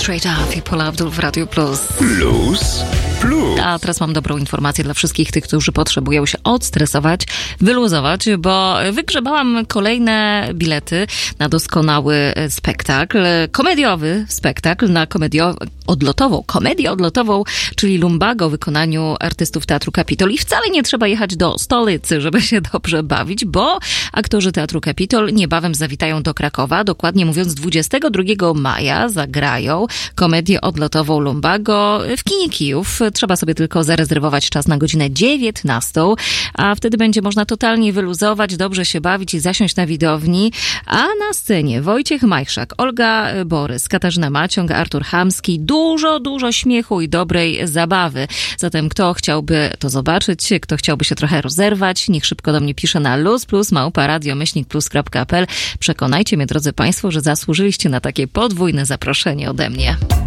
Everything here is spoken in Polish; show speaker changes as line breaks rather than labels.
Straight Up i Paula Abdul w Radio Plus.
Plus.
A teraz mam dobrą informację dla wszystkich tych, którzy potrzebują się odstresować, wyluzować, bo wygrzebałam kolejne bilety na doskonały spektakl, komediowy spektakl na komedię odlotową, czyli Lumbago w wykonaniu artystów Teatru Kapitol. I wcale nie trzeba jechać do stolicy, żeby się dobrze bawić, bo aktorzy Teatru Kapitol niebawem zawitają do Krakowa. Dokładnie mówiąc 22 maja zagrają komedię odlotową Lumbago w kinie Kijów. Trzeba sobie tylko zarezerwować czas na godzinę 19, a wtedy będzie można totalnie wyluzować, dobrze się bawić i zasiąść na widowni. A na scenie Wojciech Majchrzak, Olga Borys, Katarzyna Maciąg, Artur Chamski. Dużo śmiechu i dobrej zabawy. Zatem kto chciałby to zobaczyć, kto chciałby się trochę rozerwać, niech szybko do mnie pisze na luzplus@radio-plus.pl. Przekonajcie mnie, drodzy Państwo, że zasłużyliście na takie podwójne zaproszenie ode mnie.